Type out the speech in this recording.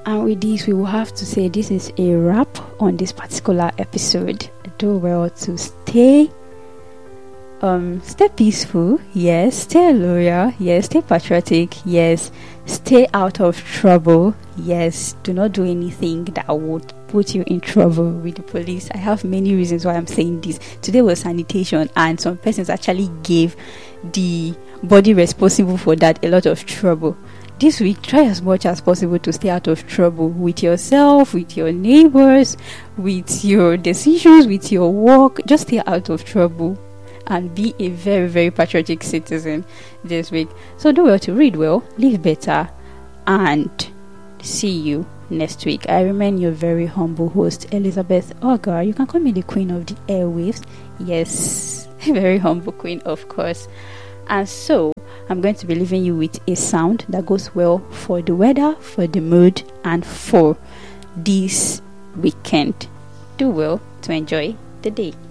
And with this, we will have to say this is a wrap on this particular episode. Do well to stay peaceful, yes, stay loyal, yes, stay patriotic, yes, stay out of trouble, yes, do not do anything that would put you in trouble with the police. I have many reasons why I'm saying this. Today was sanitation, and some persons actually gave the body responsible for that a lot of trouble. This week, try as much as possible to stay out of trouble with yourself, with your neighbors, with your decisions, with your work. Just stay out of trouble and be a very, very patriotic citizen this week. So do well to read well, live better, and see you next week. I remain your very humble host, Elizabeth Ogar. You can call me the queen of the airwaves. Yes, very humble queen, of course. And so I'm going to be leaving you with a sound that goes well for the weather, for the mood, and for this weekend. Do well to enjoy the day.